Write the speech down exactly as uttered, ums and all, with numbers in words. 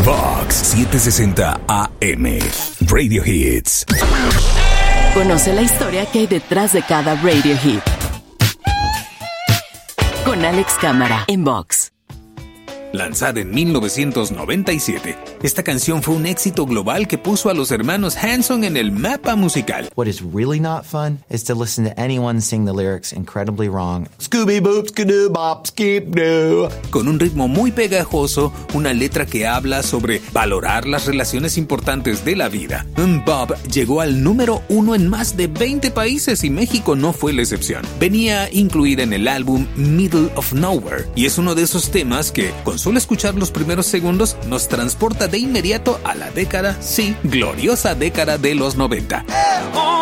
Vox setecientos sesenta A M. Radio Hits. Conoce la historia que hay detrás de cada Radio Hit. Con Alex Cámara en Vox. Lanzada en mil novecientos noventa y siete, esta canción fue un éxito global que puso a los hermanos Hanson en el mapa musical. What is really not fun is to listen to anyone sing the lyrics incredibly wrong. Scooby boop skidoo bop skip doo. Con un ritmo muy pegajoso, una letra que habla sobre valorar las relaciones importantes de la vida. Bob llegó al número uno en más de veinte países y México no fue la excepción. Venía incluida en el álbum Middle of Nowhere y es uno de esos temas que, con solo escuchar los primeros segundos, nos transporta de inmediato a la década, sí, gloriosa década de los noventa.